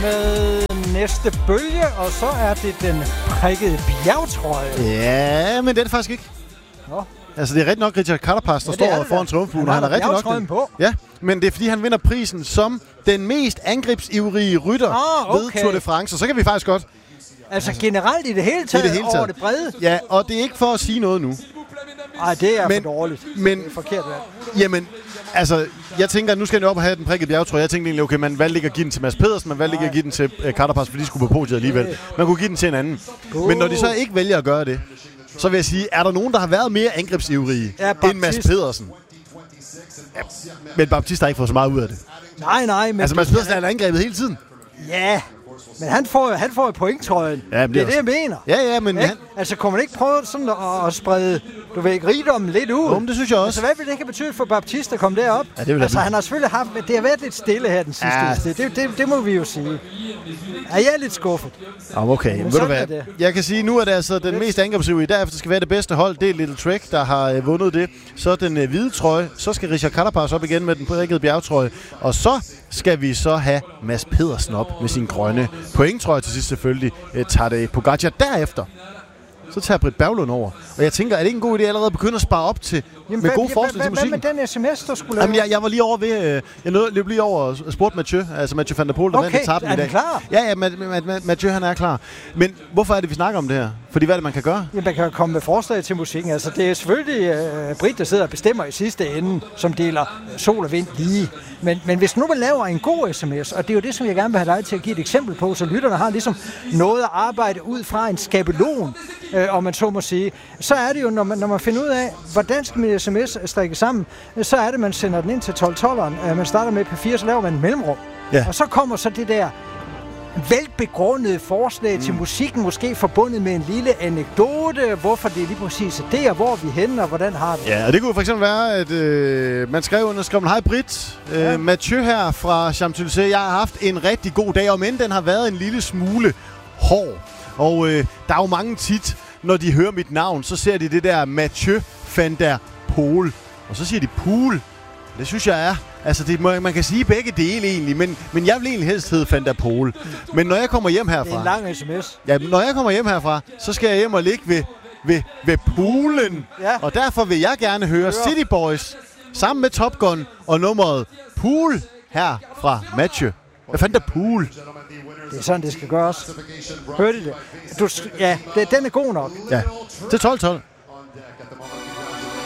med næste bølge, og så er det den prikkede bjergtrøje. Ja, men det er det faktisk ikke. Nå. Altså, det er rigtig nok Richard Carapaz, der står foran triumfbuen, og han er rigtig nok den. På. Ja, men det er fordi, han vinder prisen som den mest angrebsivrige rytter ved Tour de France, og så kan vi faktisk godt... Altså generelt i det hele taget, over det brede? Ja, og det er ikke for at sige noget nu. Nej, det er for dårligt. Men, det er forkert valg. Jamen, altså, jeg tænker, at nu skal jeg op og have den prikkede bjergtrøje. Jeg tænkte egentlig, okay, man valgte ikke at give den til Mads Pedersen, man valgte ikke at give den til Carapaz, fordi de skulle på podiet alligevel. Man kunne give den til en anden. Men når de så ikke vælger at gøre det, så vil jeg sige, er der nogen, der har været mere angrebsivrige end Mads Pedersen? Ja, men Baptiste har ikke fået så meget ud af det. Nej, men... Altså, Mads Pedersen er angrebet hele tiden. Ja, men han får jo pointtrøjen. Ja, det er det, jeg mener. Ja, men... Altså, kunne man ikke prøve sådan at sprede, rigdommen lidt ud? Jo, det synes jeg også. Altså, hvad vil det ikke have betydet for Baptiste at komme derop? Ja, det vil altså, han har selvfølgelig haft... Det har været lidt stille her den sidste uge. Det må vi jo sige. Ja, jeg er lidt skuffet. Okay, ved du hvad? Jeg kan sige, nu er det altså den mest angrebsivrige. Derefter skal være det bedste hold. Det er Little Trek, der har vundet det. Så den hvide trøje. Så skal Richard Carapaz op igen med den prikkede bjergtrøje. Og så skal vi så have Mads Pedersen op med sin grønne pointtrøje til sidst selvfølgelig. Tadej Pogacar derefter. Så tager Britt Berglund over. Og jeg tænker, er det ikke en god idé allerede at begynde at spare op til med gode forslag til musikken? Hvad med den sms, der skulle lave? Jamen, jeg var lige over ved... jeg løb lige over og spurgte Mathieu, altså Mathieu van der Poel, der vandt etappen i dag. Er klar? Ja, Mathieu han er klar. Men hvorfor er det, vi snakker om det her? Fordi hvad er det, man kan gøre? Jamen, man kan komme med forslag til musikken. Altså, det er selvfølgelig Britt, der sidder og bestemmer i sidste ende, som deler sol og vind lige. Men hvis nu man laver en god sms, og det er jo det, som jeg gerne vil have dig til at give et eksempel på, så lytterne har ligesom noget at arbejde ud fra en skabelon, om man så må sige, så er det jo, når man finder ud af, hvordan skal min sms strikke sammen, så er det, man sender den ind til 12-12'eren. Man starter med P4, så laver man en mellemrum. Ja. Og så kommer så det der velbegrundede forslag til musikken, måske forbundet med en lille anekdote, hvorfor det er lige præcis det, og hvor er vi henne, og hvordan har vi det. Ja, og det kunne for eksempel være, at man skrev, hej Britt, Mathieu her fra Champs-Élysées, jeg har haft en rigtig god dag, om end den har været en lille smule hård. Og der er jo mange tit, når de hører mit navn, så ser de det der Mathieu van der Poel. Og så siger de Poel. Det synes jeg er. Altså, man kan sige begge dele egentlig, men jeg vil egentlig helst hedde Van der Poel. Men når jeg kommer hjem herfra... Det er en lang sms. Ja, når jeg kommer hjem herfra, så skal jeg hjem og ligge ved poolen. Ja. Og derfor vil jeg gerne høre City Boys sammen med Top Gun og nummeret Poel her fra Mathieu. Van der Poel. Det er sådan, det skal gøres. Hørte I det? Den er god nok. Ja, til 12-12.